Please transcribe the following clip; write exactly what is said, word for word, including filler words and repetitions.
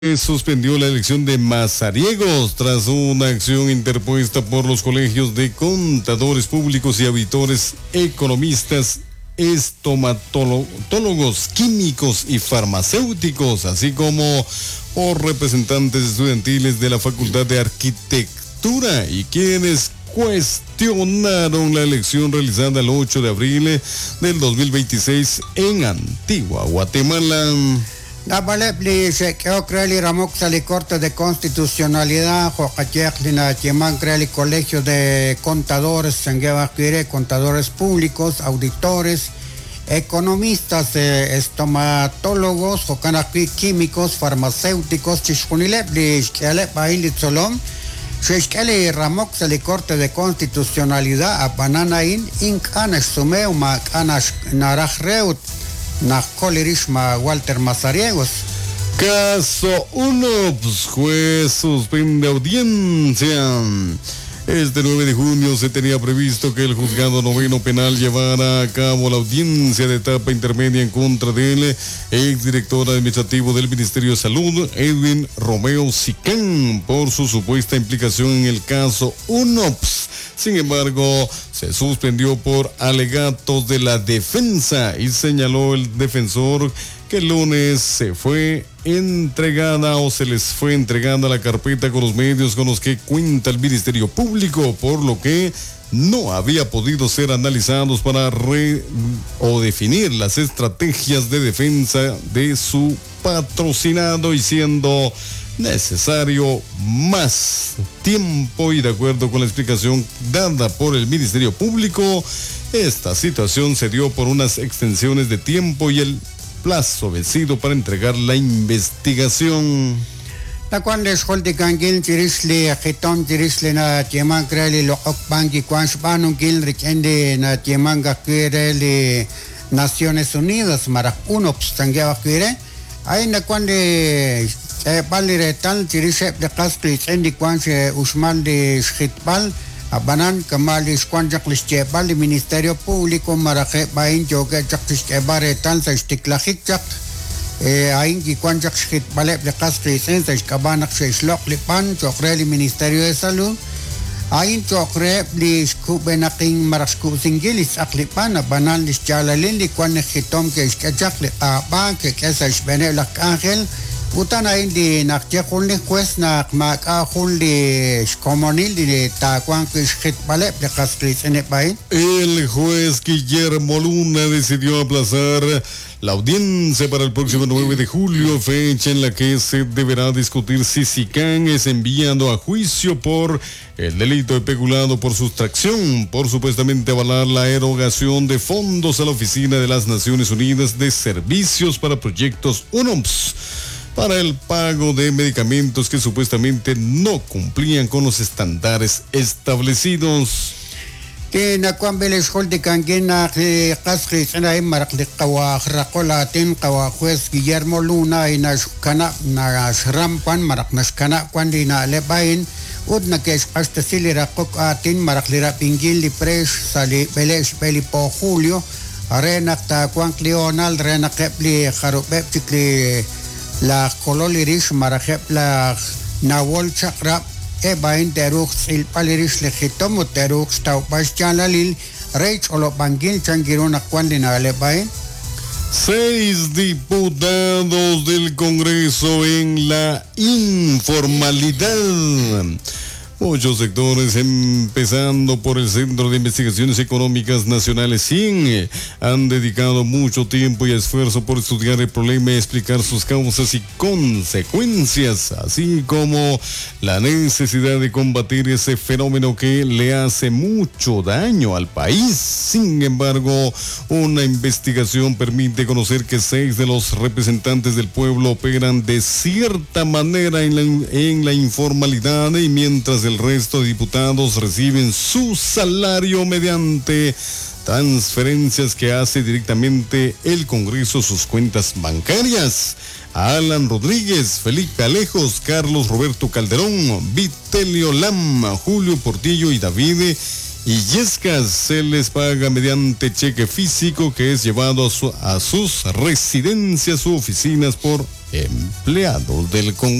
Suspendió la elección de Mazariegos tras una acción interpuesta por los colegios de contadores públicos y auditores, economistas, estomatólogos, químicos y farmacéuticos, así como por representantes estudiantiles de la Facultad de Arquitectura, y quienes cuestionaron la elección realizada el ocho de abril del dos mil veintiséis en Antigua Guatemala. Dabalepli se quedó creali Ramoxali Corte de Constitucionalidad, Jocacheclina, Chimán creali Colegio de Contadores, Sanguevaquire, Contadores Públicos, Auditores, Economistas, eh, Estomatólogos, Jocanaqui, Químicos, Farmacéuticos, Chishkunilepli, Xquelepa Ilitzolom, Xquele Ramoxali Corte de Constitucionalidad, Apananain, Incanash Sumeu, Macanash Narajreut, Nacolirishma Walter Mazariegos. Caso uno, pues, juez suspende audiencia. Este nueve de junio se tenía previsto que el juzgado noveno penal llevara a cabo la audiencia de etapa intermedia en contra del exdirector administrativo del Ministerio de Salud, Edwin Romeo Sicán, por su supuesta implicación en el caso U N O P S. Sin embargo, se suspendió por alegatos de la defensa y señaló el defensor que el lunes se fue entregada o se les fue entregada la carpeta con los medios con los que cuenta el Ministerio Público, por lo que no había podido ser analizados para re o definir las estrategias de defensa de su patrocinado, y siendo necesario más tiempo, y de acuerdo con la explicación dada por el Ministerio Público, esta situación se dio por unas extensiones de tiempo y el plazo vencido para entregar la investigación. La cual es holdi kangil tirisli khiton tirisli na tiemang kreli lo okbangi kwans banung gil rikende na tiemang gakreli Naciones Unidas marak uno pstangia bakire ay na kwande eh balire tal tirisep de kasri sendi kwans usman de schitbal abanan kamali squanjak liste bal Ministerio Público marak bain joge jaktis ebare tal sa stiklahik Eh, aing ki kwanjak skit balep de kasri sen sa kabanak sa islok lipan chokre li Ministerio de Salud aing chokre li skubenaking marasku singilis aklipan banan lis chalalin li kwan khitom ke iskajak li aba ke kesa isbene lak angel utan aing di nakje khul li juez na mak a khul li skomonil di ta kwan ke skit balep de kasri sen bain. El juez Guillermo Luna decidió aplazar la audiencia para el próximo nueve de julio, fecha en la que se deberá discutir si Sicán es enviado a juicio por el delito de peculado por sustracción, por supuestamente avalar la erogación de fondos a la Oficina de las Naciones Unidas de Servicios para Proyectos U N O P S, para el pago de medicamentos que supuestamente no cumplían con los estándares establecidos. Que na kwambeles holdi kangena que kasri sana marak de kawa rakola tin kawa juez Guillermo Luna y na kana na rampan marak nas kana kwandi na lebain ud na kes hasta silira kok atin marak lira pingil li pres sali beles beli po Julio arena ta kwan Leonal rena kepli kharubep tikli la kololiris marak la nawol chakra e bain teruk sil paliris legitomo teruk stau pas chalalil reich olo bangil changirona kwandina le bain. Seis diputados del Congreso en la informalidad. Muchos sectores, empezando por el Centro de Investigaciones Económicas Nacionales, C I N, han dedicado mucho tiempo y esfuerzo por estudiar el problema y explicar sus causas y consecuencias, así como la necesidad de combatir ese fenómeno que le hace mucho daño al país. Sin embargo, una investigación permite conocer que seis de los representantes del pueblo operan de cierta manera en la, en la informalidad, y mientras el El resto de diputados reciben su salario mediante transferencias que hace directamente el Congreso a sus cuentas bancarias. Alan Rodríguez, Felipe Alejos, Carlos Roberto Calderón, Vitelio Lam, Julio Portillo y David y yescas se les paga mediante cheque físico que es llevado a, su, a sus residencias u oficinas por empleados del Congreso.